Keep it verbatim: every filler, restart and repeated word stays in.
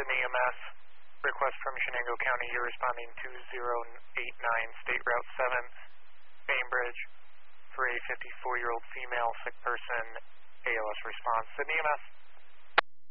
Sydney E M S. Request from Shenango County. You're responding to zero eight nine State Route seven, Bainbridge, for a fifty-four-year-old female sick person. A L S response. Sydney E M S.